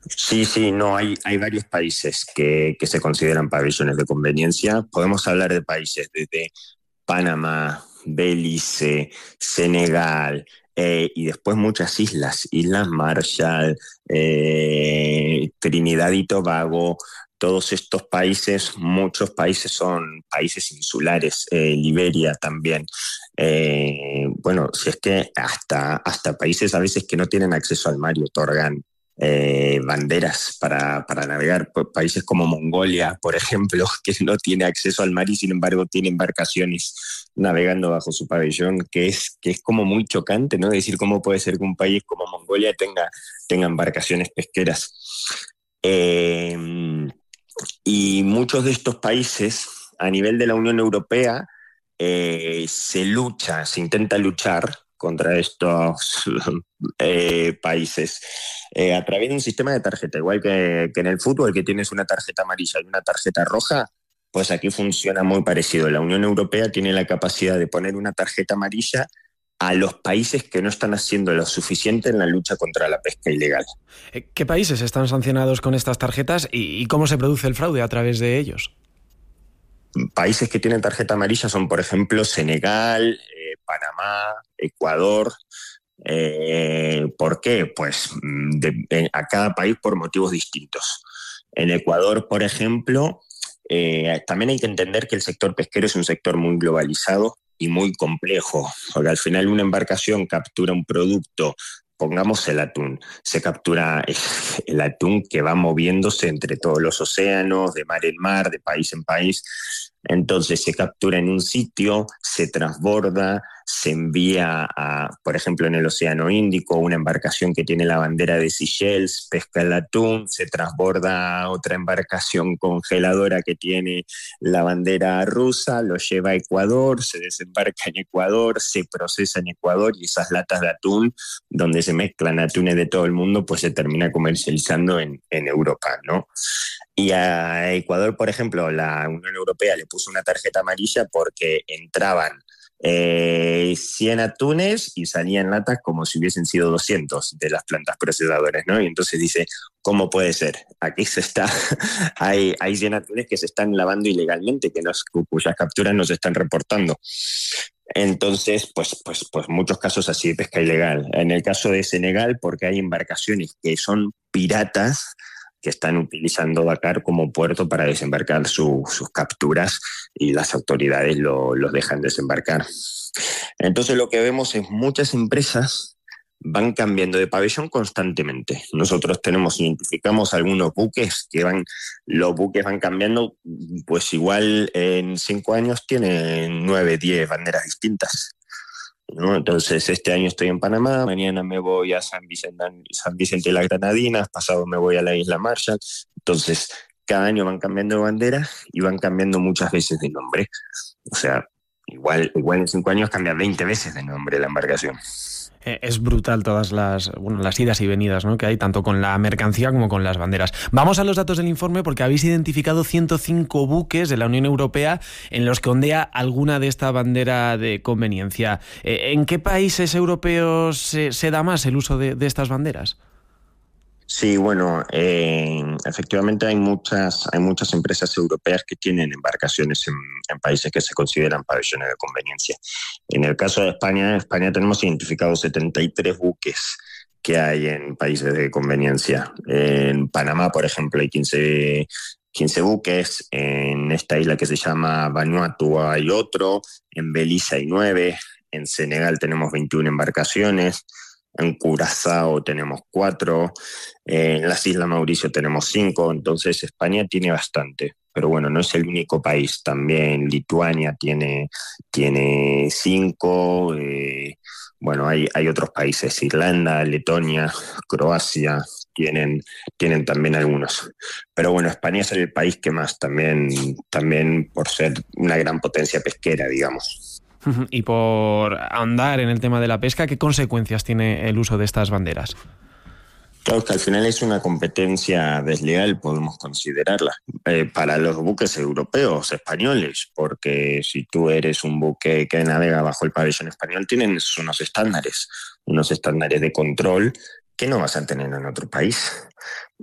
Sí, sí, no, hay varios países que se consideran pabellones de conveniencia. Podemos hablar de países desde Panamá, Belice, Senegal, y después muchas islas, Islas Marshall, Trinidad y Tobago. Todos estos países, muchos países son países insulares, Liberia también. Bueno, si es que hasta países a veces que no tienen acceso al mar y otorgan banderas para navegar. Países como Mongolia, por ejemplo, que no tiene acceso al mar y sin embargo tiene embarcaciones navegando bajo su pabellón, que es como muy chocante, ¿no? Decir cómo puede ser que un país como Mongolia tenga embarcaciones pesqueras. Eh, y muchos de estos países, a nivel de la Unión Europea, se intenta luchar contra estos países a través de un sistema de tarjeta, igual que en el fútbol, que tienes una tarjeta amarilla y una tarjeta roja, pues aquí funciona muy parecido. La Unión Europea tiene la capacidad de poner una tarjeta amarilla a los países que no están haciendo lo suficiente en la lucha contra la pesca ilegal. ¿Qué países están sancionados con estas tarjetas y cómo se produce el fraude a través de ellos? Países que tienen tarjeta amarilla son, por ejemplo, Senegal, Panamá, Ecuador. ¿Por qué? Pues a cada país por motivos distintos. En Ecuador, por ejemplo, también hay que entender que el sector pesquero es un sector muy globalizado y muy complejo, porque al final una embarcación captura un producto, pongamos el atún, se captura el atún que va moviéndose entre todos los océanos, de mar en mar, de país en país. Entonces se captura en un sitio, se transborda, se envía por ejemplo, en el Océano Índico, una embarcación que tiene la bandera de Seychelles, pesca el atún, se transborda a otra embarcación congeladora que tiene la bandera rusa, lo lleva a Ecuador, se desembarca en Ecuador, se procesa en Ecuador y esas latas de atún, donde se mezclan atunes de todo el mundo, pues se termina comercializando en Europa, ¿no? Y a Ecuador, por ejemplo, la Unión Europea le puso una tarjeta amarilla porque entraban 100 atunes y salían latas como si hubiesen sido 200 de las plantas procesadoras, ¿no? Y entonces dice, ¿cómo puede ser? Aquí hay 100 atunes que se están lavando ilegalmente, cuyas capturas no se están reportando. Entonces, pues muchos casos así de pesca ilegal. En el caso de Senegal, porque hay embarcaciones que son piratas, que están utilizando Dakar como puerto para desembarcar sus capturas y las autoridades los dejan desembarcar. Entonces lo que vemos es muchas empresas van cambiando de pabellón constantemente. Nosotros identificamos algunos buques los buques van cambiando, pues igual en 5 años tienen 9, 10 banderas distintas, ¿no? Entonces, este año estoy en Panamá, mañana me voy a San Vicente de las Granadinas, pasado me voy a la isla Marshall. Entonces, cada año van cambiando de bandera y van cambiando muchas veces de nombre. O sea, igual en 5 años cambia 20 veces de nombre la embarcación. Es brutal todas las idas y venidas, ¿no?, que hay, tanto con la mercancía como con las banderas. Vamos a los datos del informe, porque habéis identificado 105 buques de la Unión Europea en los que ondea alguna de esta bandera de conveniencia. ¿En qué países europeos se da más el uso de estas banderas? Sí, bueno, efectivamente hay muchas empresas europeas que tienen embarcaciones en países que se consideran pabellones de conveniencia. En el caso de España tenemos identificados 73 buques que hay en países de conveniencia. En Panamá, por ejemplo, hay 15 buques. En esta isla que se llama Vanuatu hay otro. En Belice hay 9. En Senegal tenemos 21 embarcaciones. En Curazao tenemos 4, en las Islas Mauricio tenemos 5, entonces España tiene bastante. Pero bueno, no es el único país, también Lituania tiene 5, bueno, hay otros países, Irlanda, Letonia, Croacia, tienen también algunos. Pero bueno, España es el país que más, también por ser una gran potencia pesquera, digamos. Y por ahondar en el tema de la pesca, ¿qué consecuencias tiene el uso de estas banderas? Claro que al final es una competencia desleal, podemos considerarla, para los buques europeos, españoles, porque si tú eres un buque que navega bajo el pabellón español, tienen unos estándares de control que no vas a tener en otro país.